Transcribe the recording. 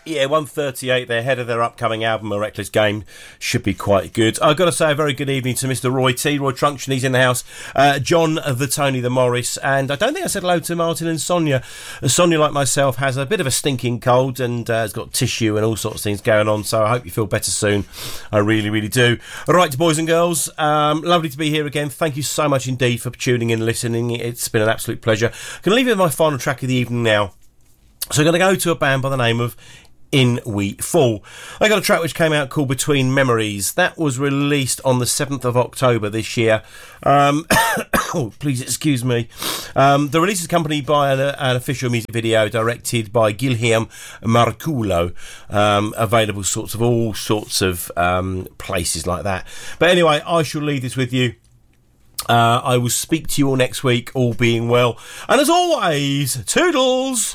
Yeah, 138. They're ahead of their upcoming album, A Reckless Game. Should be quite good. I've got to say a very good evening to Mr. Roy T. Roy Truncheon, he's in the house. John the Tony the Morris. And I don't think I said hello to Martin and Sonia. Sonia, like myself, has a bit of a stinking cold and has got tissue and all sorts of things going on. So I hope you feel better soon. I really, really do. All right, boys and girls. Lovely to be here again. Thank you so much indeed for tuning in and listening. It's been an absolute pleasure. I'm going to leave you with my final track of the evening now. So I'm going to go to a band by the name of In We Fall. I got a track which came out called Between Memories. That was released on the 7th of October this year. Oh, please excuse me. The release is accompanied by an official music video directed by Guilherme Marculo, available all sorts of places like that. But anyway, I shall leave this with you. I will speak to you all next week, all being well. And as always, toodles!